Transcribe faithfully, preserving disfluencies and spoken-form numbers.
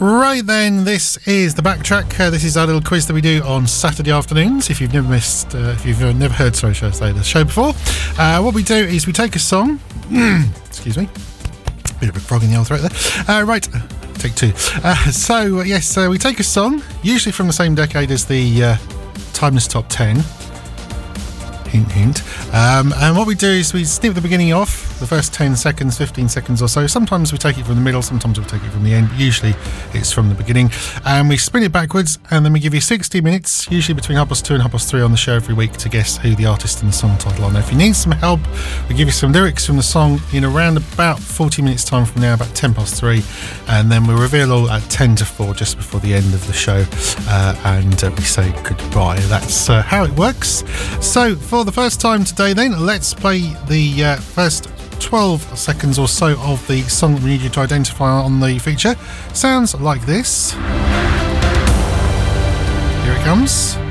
Right then, this is the Backtrack. Uh, this is our little quiz that we do on Saturday afternoons. If you've never missed, uh, if you've never heard, sorry, should I say, the show before, uh, what we do is we take a song. Excuse me, bit of a frog in the old throat there. Uh, right, take two. Uh, so uh, yes, uh, we take a song, usually from the same decade as the uh, Timeless Top ten. Hint, hint. Um, and what we do is we snip the beginning off, the first ten seconds, fifteen seconds or so. Sometimes we take it from the middle, sometimes we take it from the end, but usually it's from the beginning. And we spin it backwards, and then we give you sixty minutes, usually between half past two and half past three on the show every week, to guess who the artist and the song title are. Now, if you need some help, we give you some lyrics from the song in around about forty minutes time from now, about ten past three, and then we reveal all at ten to four, just before the end of the show, uh, and uh, we say goodbye. That's uh, how it works. So, for the first time today then, let's play the uh, first twelve seconds or so of the song that we need you to identify on the feature. Sounds like this. Here it comes.